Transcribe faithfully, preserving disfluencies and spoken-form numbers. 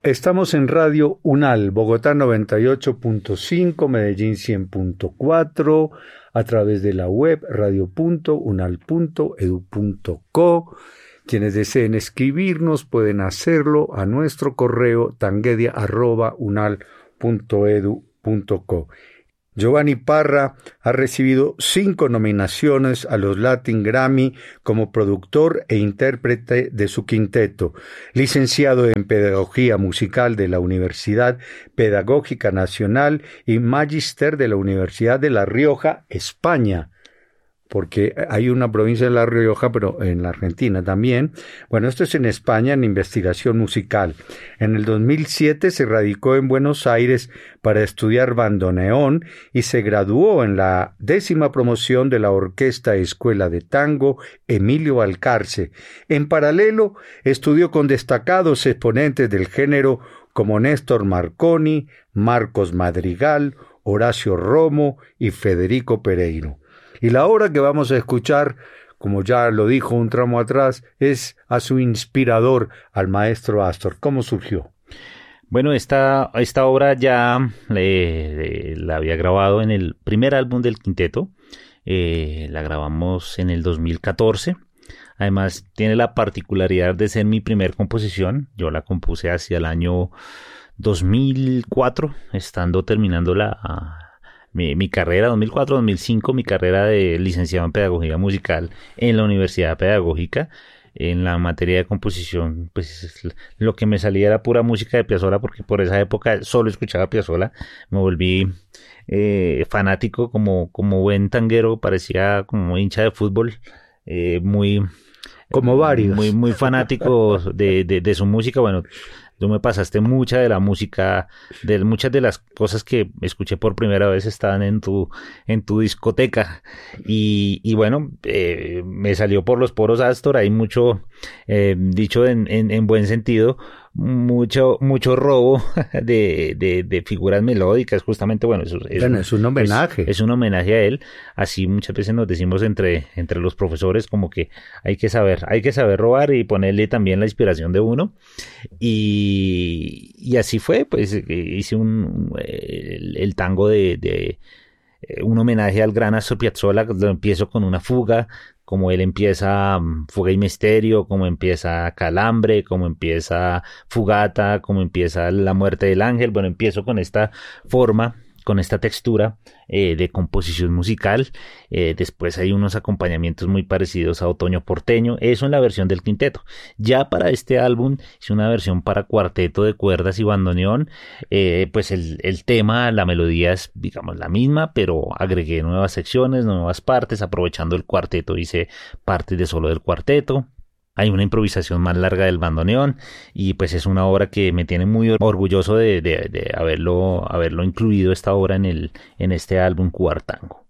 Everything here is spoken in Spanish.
Estamos en Radio UNAL, Bogotá noventa y ocho punto cinco, Medellín cien punto cuatro, a través de la web radio punto unal punto edu punto co. Quienes deseen escribirnos pueden hacerlo a nuestro correo tanguedia arroba unal punto edu punto co. Giovanni Parra ha recibido cinco nominaciones a los Latin Grammy como productor e intérprete de su quinteto, licenciado en Pedagogía Musical de la Universidad Pedagógica Nacional y Magíster de la Universidad de La Rioja, España, porque hay una provincia de La Rioja, pero en la Argentina también. Bueno, esto es en España, en investigación musical. En el dos mil siete se radicó en Buenos Aires para estudiar bandoneón y se graduó en la décima promoción de la Orquesta Escuela de Tango Emilio Balcarce. En paralelo, estudió con destacados exponentes del género como Néstor Marconi, Marcos Madrigal, Horacio Romo y Federico Pereiro. Y la obra que vamos a escuchar, como ya lo dijo un tramo atrás, es a su inspirador, al maestro Astor. ¿Cómo surgió? Bueno, esta, esta obra ya eh, la había grabado en el primer álbum del quinteto. Eh, la grabamos en el dos mil catorce. Además, tiene la particularidad de ser mi primer composición. Yo la compuse hacia el año dos mil cuatro, estando terminando la... Mi, mi carrera, dos mil cuatro dos mil cinco, mi carrera de licenciado en Pedagogía Musical en la Universidad Pedagógica. En la materia de composición, pues lo que me salía era pura música de Piazzolla, porque por esa época solo escuchaba Piazzolla. Me volví eh, fanático, como, como buen tanguero, parecía como hincha de fútbol, eh, muy... Como varios. Muy, muy fanático de, de, de su música. Bueno, tú me pasaste mucha de la música, de muchas de las cosas que escuché por primera vez estaban en tu, en tu discoteca. Y, y bueno, eh, me salió por los poros Astor. Hay mucho, eh, dicho en, en, en buen sentido, mucho, mucho robo de, de, de figuras melódicas, justamente. Bueno, eso, es, bueno, es un homenaje. Es, es un homenaje a él. Así muchas veces nos decimos entre, entre los profesores como que hay que saber, hay que saber robar y ponerle también la inspiración de uno. Y, y así fue, pues hice un, el, el tango de, de un homenaje al gran Astor Piazzolla. Lo empiezo con una fuga, como él empieza Fuga y Misterio, como empieza Calambre, como empieza Fugata, como empieza La Muerte del Ángel. Bueno, empiezo con esta forma, con esta textura eh, de composición musical. Eh, después hay unos acompañamientos muy parecidos a Otoño Porteño, eso en la versión del quinteto. Ya para este álbum hice una versión para cuarteto de cuerdas y bandoneón. Eh, pues el, el tema, la melodía es, digamos, la misma, pero agregué nuevas secciones, nuevas partes. Aprovechando el cuarteto hice partes de solo del cuarteto. Hay una improvisación más larga del bandoneón y pues es una obra que me tiene muy orgulloso de, de, de haberlo, haberlo incluido esta obra en, el, en este álbum Cuartango.